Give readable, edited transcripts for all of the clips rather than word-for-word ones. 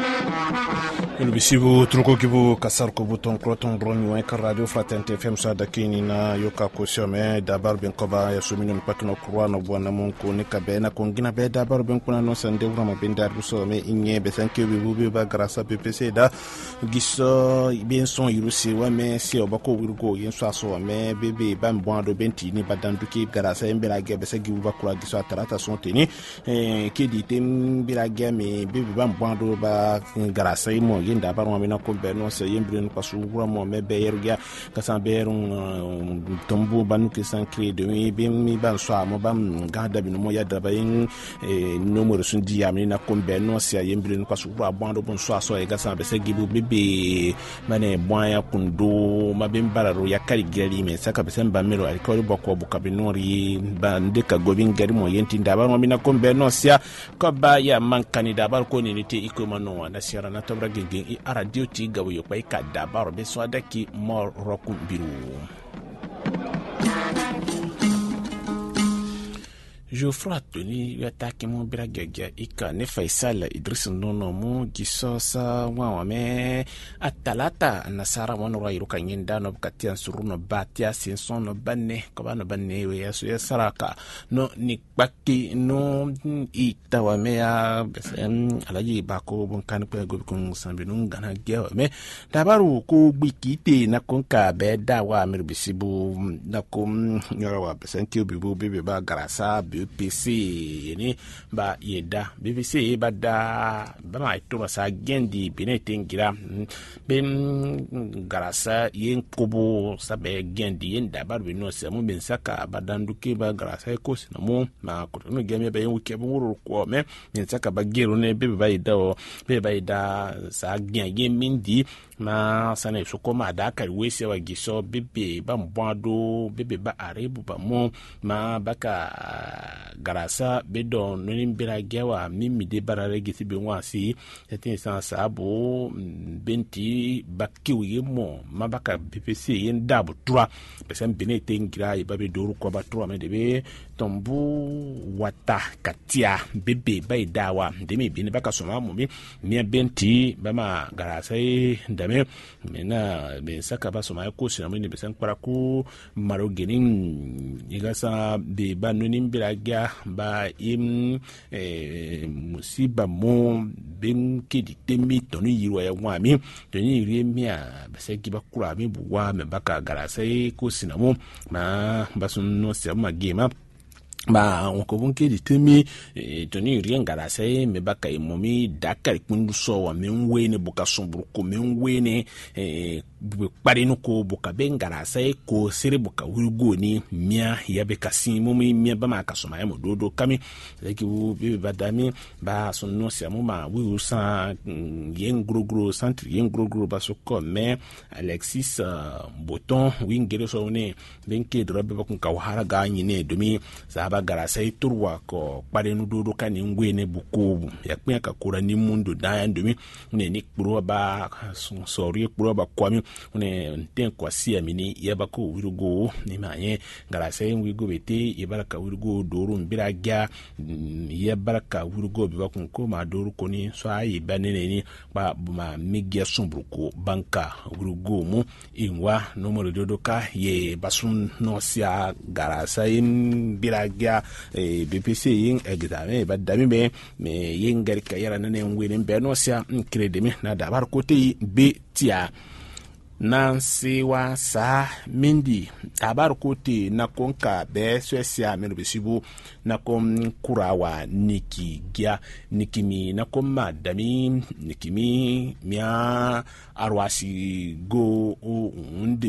Bisibu truko kibu kasar ko buton kroton drone wa ka radio fraternité fm sa da kini na yoka ko shome dabar ben ko ba ya sumino patno kurwa no bona mon ko ne ka be na ko ngina be dabar ben kuna no sande wura ben dar so me inye be sanke be bubu ba grâce ppc da giso bien son irusi wa me si obako wirgo yen so aso me bebe ba mbwando benti ni badandu ki grâce embela ge be sagi ba kula giso atarata son teni ke di tem bila ge me bebe ba mbwando ba grâce mo yenda barwa mina ko be no se yembren pasu wura mo me be yerga kasan be tombu banu ke san créer de mi ban so mo bam gada bi no mo yada ba yin numéro sun di amina ko be no se yembren pasu wura bando bon so aso e gasan be se gibu bebe mane boya kundo mabem bararo yakari gari me saka be sen bamero alkori bokko bu kabinori bande ka gobin gari mo yenti dabar mo mina ko be no se ko ba ya man kanida bar ko ni te iko mano na sira na tobra gengeng i radio ti gawo yo pai ka dabar be so adaki mo roku biru. Geoffroy Tony yataki mo biragya ika ne Faisal Idris nono mo giso sa wa me atalata nasara wono rairu kanyenda no katia suruno batia sinson no banne ko bano banne we yaso saraka no nikbaki no itawa me ya alaji bako bon kan ko go kun sambinu gana gya me dabaru ko bikite na konka be dawa mirbisibu na kom nyawa besenti bibu bebe ba garasa BBC ni ba yeda BBC ba da ba mai to sa gendi binetingira ben garasa yen kubo sabe gendi yen da ba no se mu ben saka badanduke ba garasa ko sinamo ma ko no geme ba yen wuke bu wuro ko me ben saka ba gero ne be ba yeda sa gendi mindi ma sana so ko ma da kar wese wa giso bebe ba mbwado bebe ba arebu ba mo ma baka garasa bedo nonim bira gewa mimi de barare gisi be wasi etin san sabo benti bakiwi mo mabaka BPC yen dabu tura pesen benete ngira ibabe doru ko ba tura me debe tombu wata katia bebe bai dawa demi bini baka soma mumi mi benti bama garasa ndame mena be saka ba soma ko sina mini be san para ko marogenin igasa be ba nonim bira ba im musiba mo ben kedi temi tonu yiro ya wami toni yiri mia bese giba kura mi buwa me baka garasa ko sinamo ma basun no se ma gema ba wonko bonke di temi toni riengara sai me baka imomi dakar kundu so wa menwene buka somburu ko menwene pare no ko buka bengara sai ko sire buka wurgo ni mia yabe kasimo mi mia ba maka soma ya mododo kami zaki bu be badami ba sonno siamu ma wi usa yen grogro centre yen grogro ba so ko me Alexis Boton wingere so ne benke drobe ba kun ka wahara ga nyine domi ba garasa iturwa ko pare no dodo kan ngwene bukubu yakpya ka kura ni mundo da ndomi ne ni kuro ba sori kuro ba kwami ne nten kwa sia mini yaba ko wirugo ni manye garasa wirugo bete yebaraka wirugo doru mbira gya yebaraka wirugo biba kun ko ma doru ko ni so ayi banene ni ba ma migya sumbruko banka wirugo mu inwa no mo dodo ka ye basun no sia garasa mbira ya BPC yin examen ba dami be me yin garka yara nan ngwene be no sia credit na da bar kote be tia Nancy wa sa mindi tabar kote na konka be sia meno besibu na kom kurawa nikimi na kom madami nikimi mia arwasi go unde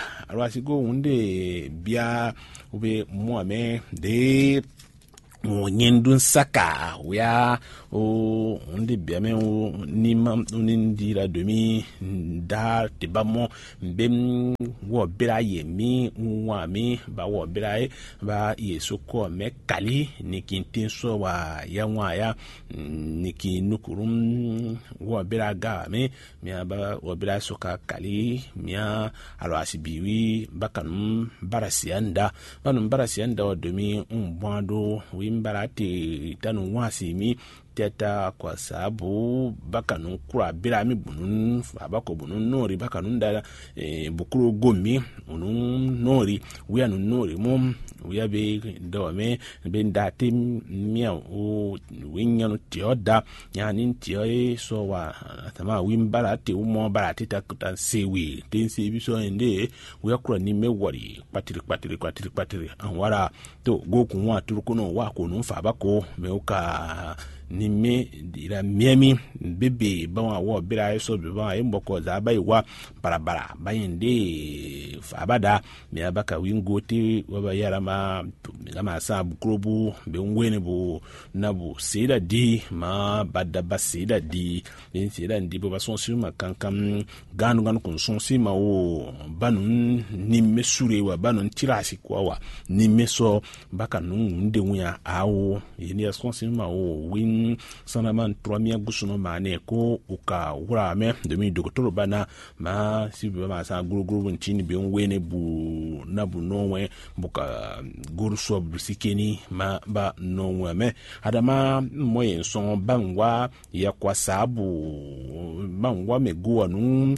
bia ube muame de nyendun saka ya onde biame ni mam ndira demi da tebamo bem wo bira yemi wa mi ba wo bira ba yesoko me kali ni kintin so wa ya wa ya ni kinukurum wo bira ga me ba wo bira soka kali mia alo asibiwi bakanum barasianda demi umbando wi mbarate tanu wasi mi teta kwa sababu baka nunkura birami bunun abako bunun nori baka nunda bukuru gomi unun nori wiya nun nori mum wiya be dawame be ndati miya o winyanu tioda yani tioe so wa atama wimbara te umo bara teta kutan sewi ten sebi so ende wiya kura ni mewari patiri anwara to goku nwa turukuno wako numfa bako meuka nime dira miami bebe bawa wo bira so be bawa imboko za bai wa barabara bayinde fabada me abaka wingoti waba yara ma sa bukrobu be ngwene bu nabu sida di ma badda basida di bin sida ndi bo bason sima kankam ganu kun son sima o banun nimme sure wa banun tirasi kwa wa nimme so baka nun nde wuya awo yeni son sima o win sanaman 3 gusuno mane ko uka wurame demi doktor bana ma sibe ma sa guru ntini be ngwene bu nabu nonwe buka guru so sikeni ma ba nonwe me adama moyen son bangwa ya kwa sabu bangwa meguwa nu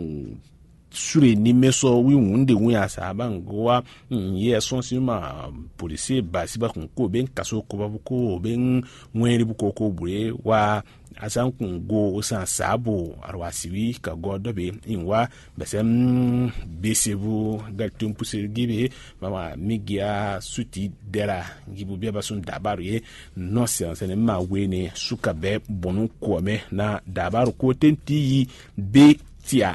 sure ni meso wi wunde wi asaba ngwa ye son sima police basiba kunko ben kaso ko babuko ben nweri buko ko bure wa asan kungo usan sabo arwasiwi ka godobe inwa besem besebu galtum pusir gibe mama migia suti dera gibu bia basun dabaru ye no sense ne ma wene suka be bonu kome na dabaru ko tenti be tia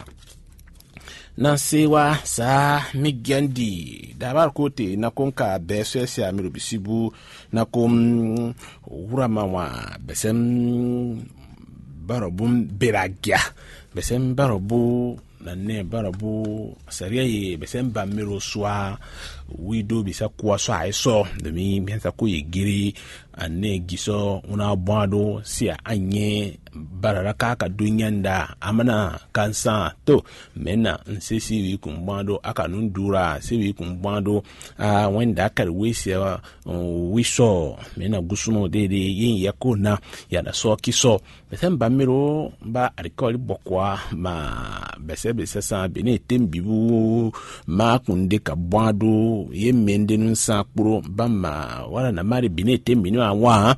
na sewa sa migyandi dabar kote na konka besese amiru bisibu na kom uramawa besem barobum beragya besem barobu na ne barabu sariya ye besem ba miro swa wido bisa kwa so aiso de mi bianza ko yigiri ane giso una bwado sia anye bararaka ka dunyanda amana kansa to mena nsesi wi kumbando aka nundura se wi kumbando wenda aka wisia wiso mena gusuno dede yin yakona ya da so kiso besem ba miro ba arikoli bokwa ma bese sa bene tembibu ma kunde ka bwado ye mende nun sakpuro bama wala na mari bine tembini wa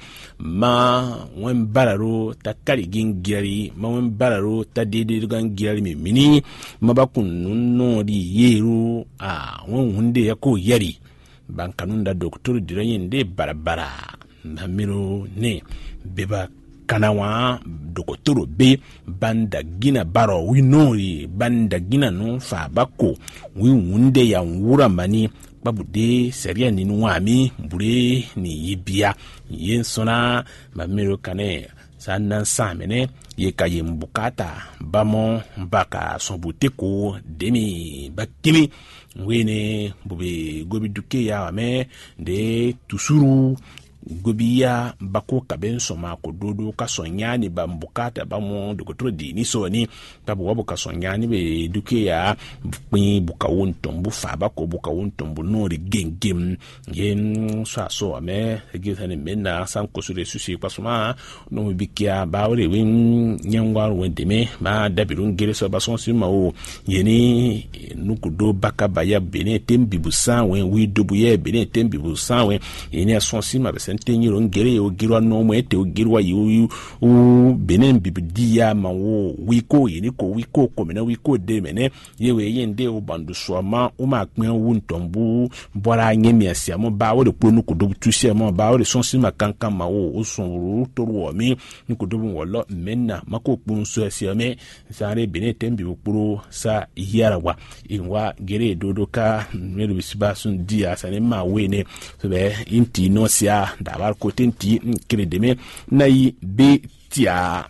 ma wen bararo takali gingiri ma wen bararo ta dede gangiri mini mabakun nunno di yeru wen hunde yako yari bankanunda doktor dirayende barabara namiro ne beba kanawa dokotoro be banda gina baro winori banda gina no fa bako wi wunde ya wura mani babude seria ni nwami bure ni yibia yensona mamiro kane sannan samene ye kaye mbukata bamo mbaka sombuteko demi bakimi wene bube gobi duke ya wame de tusuru gobiya bako kaben soma ko dodo ka sonyani bambukata bamo dokotro dini soni tabu wabo ka sonyani be duke ya pin buka wontombu fa bako buka wontombu nori gengem yen so ame gitane menna san ko sure susi pasuma no bikia bawre win nyangwar wendeme ma dabirun gere so bason sima o yeni nukudo baka baya bene tembibu san wen wi dobuye bene tembibu san wen yeni ason sima teniro ngere o girwa no mwete o girwa yu benen bibidia ma wo wiko yini ko wiko ko mena wiko de mene yewe yende o bandu swama o ma kwen wuntombu bora nyemi asiamo ba wo de ponu ko do tusi mo ba wo de sonsi makanka ma wo o sonru to wo mi ni ko do wolo menna mako pun so asiame sare benen tembi puro sa yarawa inwa gere dodoka mero bisiba sun dia sane ma wene so be inti no sia dabar kotenti kredeme nayi be tia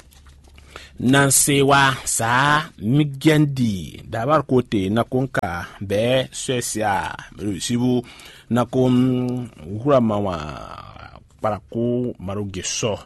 nansewa sa migyandi dabar kote na konka be sesia sibu na kom huramawa para ko maruge so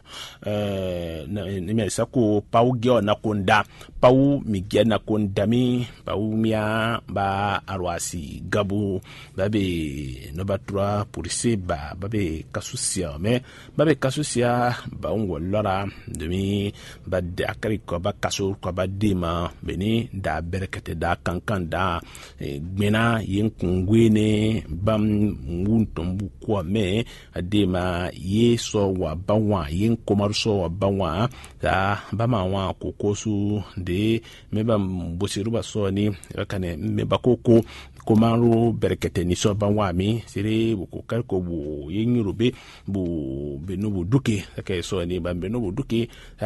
ne me sa ko pau gyo na konda pau mi gya na konda mi pau mia ba arwasi gabu babe no batra pourse ba babe kasusia me babe kasusia ba ngolora demi ba de akari ko ba kaso ko ba dema beni da berekete da kankan da gbena yen kungwene bam nguntombu kwa me adema yeso wa bawa yen komarso wa bawa da bama wa kokosu de meba mbosiruba so ni kane meba koko komaro berekete ni so bawa mi sire bu ko bu yenyurube bu benobu duke kay so ni ba benobu duke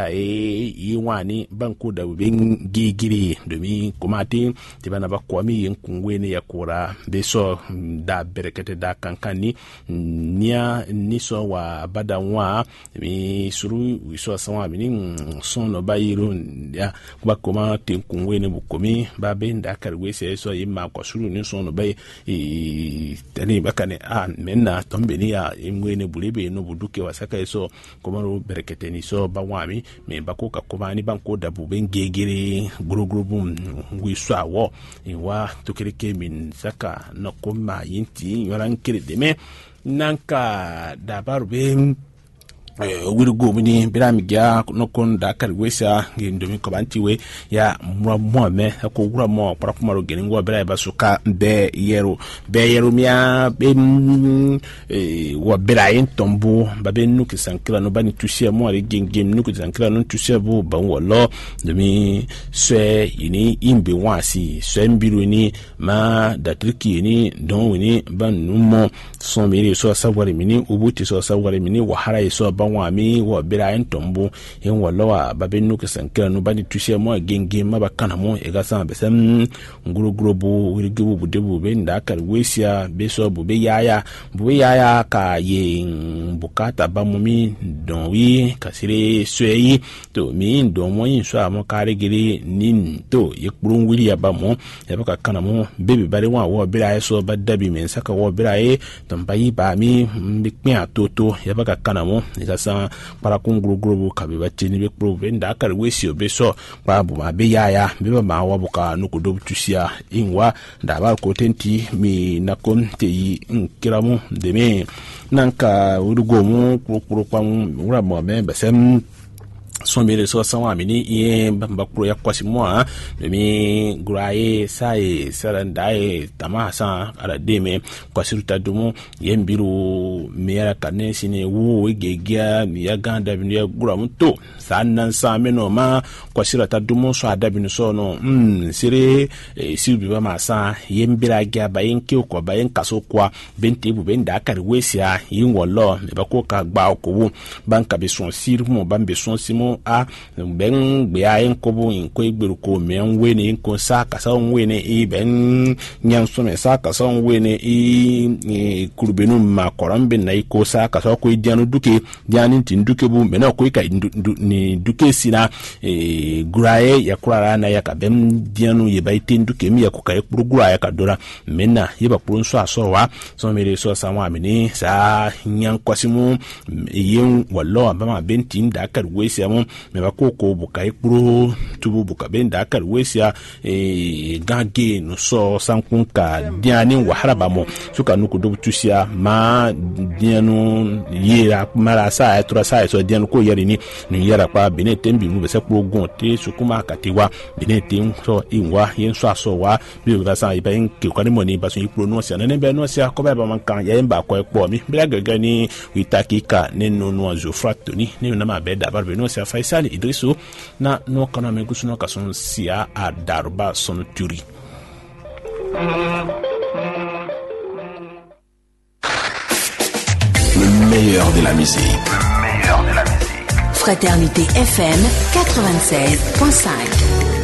yiwani banko da ben gigiri domi komati tibana ba kwami yen kungwene ya kura beso da berekete da kankani nia niso wa badanwa mi suru wiso sanwa mi sono bayiro ya ba koma tin kungwene bukomi ba benda karwese so yima kwa suru ni sono bay tani bakane menna tombeni ya ngwene bulebe no buduke wasaka so komaro berekete ni so bawami me bakoka komani banko da buben gegere grogrubu wiso awo wa tukirike min saka no koma yinti yoran kirdeme nanka dabaru be wirgo mini biramigya no kon da karwesa ndomi ko bantiwe ya mwa me ko wura mo para kumaro geningo bira ba suka be yero mia be wa bira yin tombo ba be nuki sankira no bani tusia mo ari gengem nuki sankira no tusia bu ba wolo ndomi se yini imbe wasi se mbiru ni ma da triki ni don wini ban numo so miri so sawari mini ubuti so sawari mini wahara so wami wa bira entombo yen walawa babenu kesankira no bani tusia mo genge mabakana mo egasa besam ngurugrubu wirigibu budebu benda karwesia beso bube yaya ka ye bukata bamumi donwi kasire swei to mi ndo mo yin so amo karegere nin to yekburun wiri abamo yabaka kana mo bebe bare wa bira so badabi men saka wa bira tombayi ba mi mbikpin atoto yabaka kana mo egasa para kungurugrubu kabiba chini be provenda karwesi obeso babu mabe yaya biba mawa buka nukudobu tusia inwa ndaba ko tenti mi nakonte yi nkiramu deme nanka urugomu kukuru kwa uramo me basem somire so sanwa mini ye bakuro ya kwasi mwa mi graye sai sarandae tamasa ala deme kwasi rutadumu yembiru mera kanesi ne wo gegia mi ya ganda bi ya guramuto sannan sameno ma kwasi rutadumu so adabinu so no sire silbi ba masa yembira gya bayin ke ko bayin kaso kwa bente bu benda akari wesia yin wollo me bako ka gba ko banka be son sirmo bambe son simo a ben bia en kobu in ko igberu ko men weni in ko sa ka sa weni e ben nyam so me sa ka sa weni e kurbenu ma korambe na ko sa ka sa ko idianu duke dianin tin duke bu me na ko ka ni duke sina graye ya kurara na ya ka ben dianu ye baitin duke mi ya ko ka kurugura ya ka dora menna ye ba kurun so asowa so mere so samwa mini sa nyam kwasimu yen wallo ba bentin da kar wesi mu me ba koko buka ikpuru tubu buka benda akar wesia gange no so sankunka diani waharaba mo suka nuku do tusia ma dianu yera mara sa etura sa so dianu ko yeri ni yera pa benete mbi mu bese kpo gonte sukuma katiwa benete so inwa yen so aso wa bi ba sa iba nke kwani mo ni ba so ikpuru no sia ne be no sia ko ba man kan ya mba ko ekpo mi bla gaga ni witakika ne no no azo fratoni ne na ma be da ba no sia Faisal Idrisu na no kana me gusuno kason sia a Darba son turi. Le meilleur de la musique. Fraternité FM 96.5.